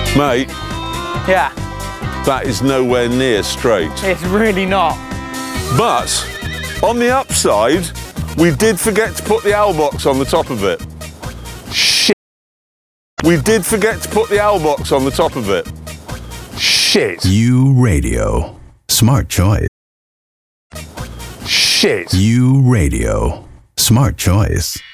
Mate, Yeah, that is nowhere near straight. it's really not. But, on the upside, we did forget to put the owl box on the top of it. Shit. We did forget to put the owl box on the top of it. Shit. U Radio. Smart choice. Shit. U Radio. Smart choice.